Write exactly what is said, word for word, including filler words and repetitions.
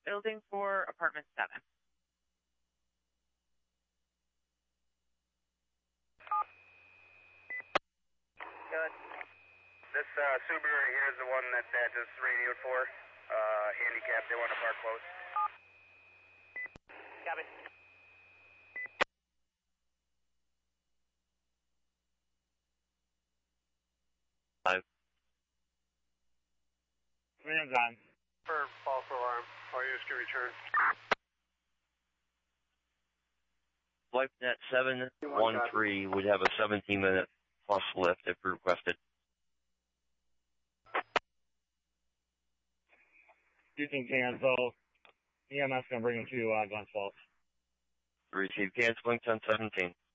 building four, apartment seven. Good. This uh, Subaru here is the one that that just radioed for. Uh, handicapped, they want to park close. Copy. Five. Command's on. For false alarm, or you just return. FlightNet seven one three would have a seventeen minute plus lift if requested. You can cancel. E M S going to bring him to uh, Glens Falls. Receive canceling ten seventeen.